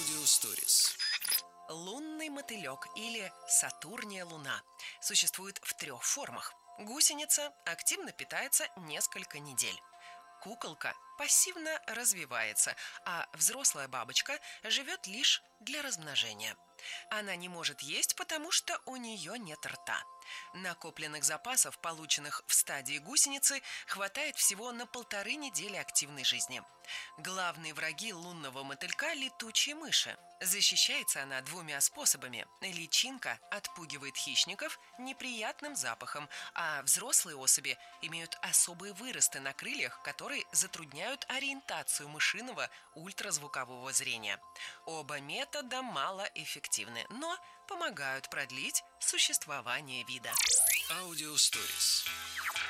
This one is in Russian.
Аудиосторис. Лунный мотылек или Сатурния луна существует в 3 формах. Гусеница активно питается несколько недель. Куколка пассивно развивается, а взрослая бабочка живет лишь для размножения. Она не может есть, потому что у нее нет рта. Накопленных запасов, полученных в стадии гусеницы, хватает всего на 1,5 недели активной жизни. Главные враги лунного мотылька – летучие мыши. Защищается она 2 способами. Личинка отпугивает хищников неприятным запахом, а взрослые особи имеют особые выросты на крыльях, которые затрудняют ориентацию мышиного ультразвукового зрения. Оба метода малоэффективны, но помогают продлить существование вида. Аудиосторис.